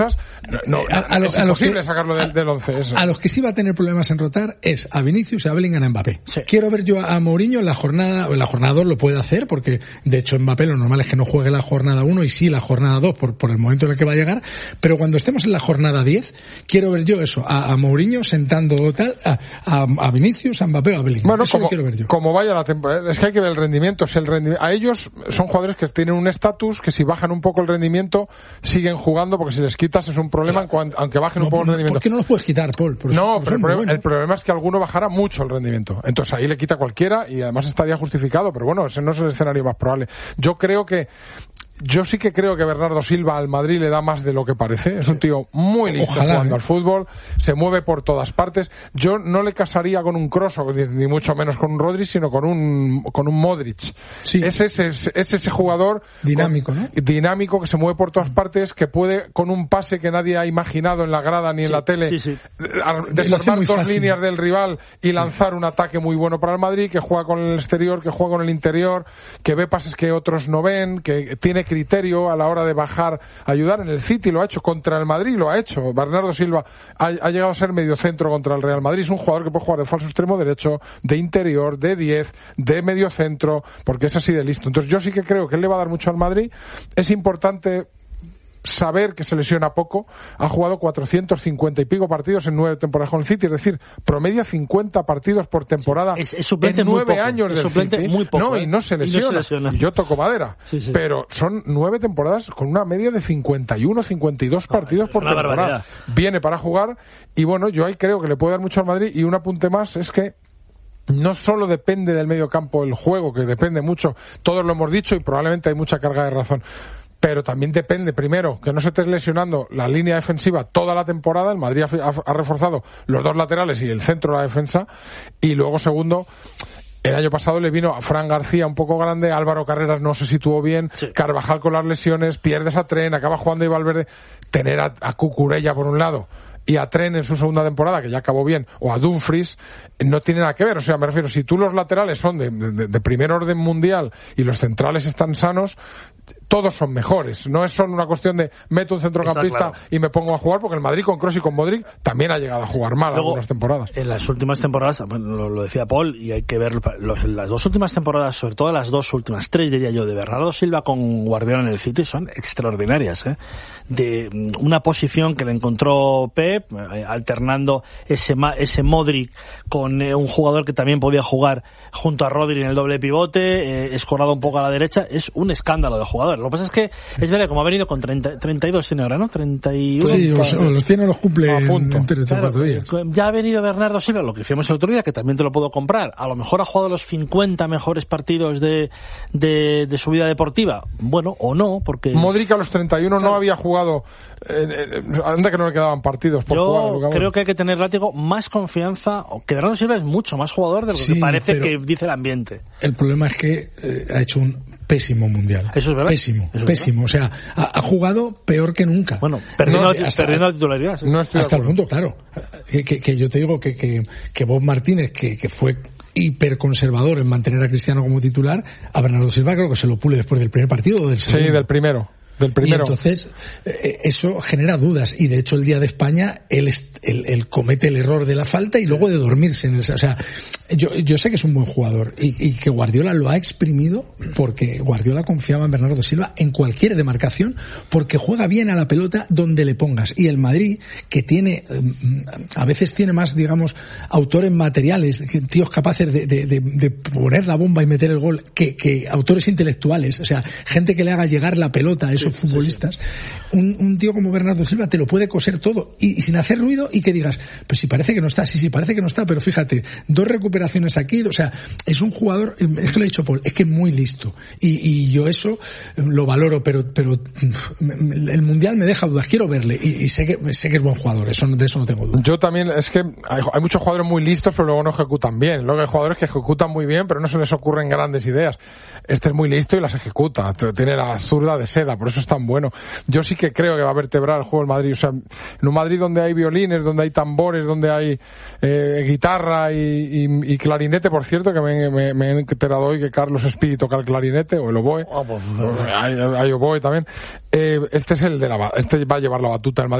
es imposible sacarlo del 11. Eso. A los que sí va a tener problemas en rotar es a Vinicius, a Bellingham, a Mbappé. Sí. Quiero ver yo a Mourinho en la jornada 2 lo puede hacer, porque de hecho Mbappé lo normal es que no juegue la jornada 1 y sí la jornada 2 por el momento en el que va a llegar, pero cuando estemos en la jornada 10 quiero ver yo eso, a Mourinho sentando tal, a Vinicius, a Mbappé, a Bellingham. Bueno, eso lo quiero ver yo. Como vaya la temporada, es que hay que ver el rendimiento. A ellos son jugadores que tienen un estatus que si bajan un poco el rendimiento siguen jugando, porque si les quitas es un problema, claro, aunque bajen un poco el rendimiento. ¿Por qué no los puedes quitar, Paul? No, pero el problema es que alguno bajará mucho el rendimiento. Entonces ahí le quita cualquiera y además estaría justificado, pero bueno, ese no es el escenario más probable. Yo sí que creo que Bernardo Silva al Madrid le da más de lo que parece. Es un tío muy listo jugando al fútbol, se mueve por todas partes. Yo no le casaría con un Kroos, ni mucho menos con un Rodri, sino con un Modric. Sí. Es ese jugador dinámico, ¿no? Dinámico, que se mueve por todas partes, que puede, con un pase que nadie ha imaginado en la grada ni en la tele, desarmar dos líneas del rival y lanzar un ataque muy bueno para el Madrid, que juega con el exterior, que juega con el interior, que ve pases que otros no ven, que tiene criterio a la hora de bajar, ayudar. En el City lo ha hecho, contra el Madrid lo ha hecho. Bernardo Silva ha llegado a ser mediocentro contra el Real Madrid. Es un jugador que puede jugar de falso extremo derecho, de interior, de 10, de mediocentro, porque es así de listo. Entonces yo sí que creo que él le va a dar mucho al Madrid. Es importante saber que se lesiona poco. Ha jugado 450 y pico partidos en 9 temporadas con el City, es decir, promedia 50 partidos por temporada es suplente en 9 años del City. Muy poco, y no se lesiona. Y yo toco madera. Pero son 9 temporadas con una media de 51, 52 partidos por temporada. Barbaridad. Viene para jugar y bueno, yo ahí creo que le puede dar mucho al Madrid. Y un apunte más es que no solo depende del medio campo el juego, que depende mucho, todos lo hemos dicho y probablemente hay mucha carga de razón, pero también depende, primero, que no se esté lesionando la línea defensiva toda la temporada. El Madrid ha reforzado los 2 laterales y el centro de la defensa. Y luego, segundo, el año pasado le vino a Fran García un poco grande, Álvaro Carreras no se situó bien, Carvajal con las lesiones, pierdes a Tren, acaba jugando y Valverde. Tener a Cucurella por un lado y a Tren en su segunda temporada, que ya acabó bien, o a Dumfries, no tiene nada que ver. O sea, me refiero, si tú los laterales son de primer orden mundial y los centrales están sanos, todos son mejores. No es solo una cuestión de meto un centrocampista y me pongo a jugar, porque el Madrid con Kroos y con Modric también ha llegado a jugar mal algunas temporadas. En las últimas temporadas, bueno, lo decía Paul, y hay que ver las 2 últimas temporadas, sobre todo las 2 últimas, 3 diría yo, de Bernardo Silva con Guardiola en el City, son extraordinarias, de una posición que le encontró Pep, alternando ese Modric con un jugador que también podía jugar junto a Rodri en el doble pivote, escorado un poco a la derecha. Es un escándalo de jugador. Lo que pasa es que es verdad, como ha venido con 32 tiene ahora, ¿no? 31. Sí, los tiene, los cumple enteros, claro, 4 días. Ya ha venido Bernardo Silva, lo que hicimos el otro día, que también te lo puedo comprar. A lo mejor ha jugado los 50 mejores partidos de su vida deportiva. Bueno, o no, porque Modric a los 31 no había jugado. Anda que no le quedaban partidos por jugar. Yo creo que hay que tener, látigo, más confianza, que Bernardo Silva es mucho más jugador de lo que parece que dice el ambiente. El problema es que ha hecho un pésimo mundial. Eso es verdad. Pésimo. O sea, ha jugado peor que nunca. Bueno, perdiendo la titularidad. ¿Sí? No hasta el punto, claro. Que yo te digo que Bob Martínez, que fue hiperconservador en mantener a Cristiano como titular, a Bernardo Silva creo que se lo pule después del primer partido o del segundo. Sí, del primero. Y entonces eso genera dudas, y de hecho el día de España él comete el error de la falta y luego de dormirse en o sea, yo sé que es un buen jugador y que Guardiola lo ha exprimido, porque Guardiola confiaba en Bernardo Silva en cualquier demarcación, porque juega bien a la pelota donde le pongas. Y el Madrid, que tiene a veces tiene más, digamos, autores materiales, tíos capaces de poner la bomba y meter el gol, que autores intelectuales, o sea, gente que le haga llegar la pelota a esos futbolistas. Un tío como Bernardo Silva te lo puede coser todo y sin hacer ruido, y que digas, pues si parece que no está, sí parece que no está, pero fíjate, 2 recuperaciones aquí. O sea, es un jugador, es que lo ha dicho Paul, es que es muy listo, y yo eso lo valoro, pero el Mundial me deja dudas. Quiero verle y sé que es buen jugador, de eso no tengo dudas. Yo también, es que hay muchos jugadores muy listos pero luego no ejecutan bien. Luego hay jugadores que ejecutan muy bien pero no se les ocurren grandes ideas. Este es muy listo y las ejecuta, tiene la zurda de seda, por eso es tan bueno. Yo sí que creo que va a vertebrar el juego del Madrid. O sea, en un Madrid donde hay violines, donde hay tambores, donde hay guitarra y clarinete, por cierto, que me he enterado hoy que Carlos Speedy toca el clarinete o el oboe. Hay oboe también. Este va a llevar la batuta del Madrid.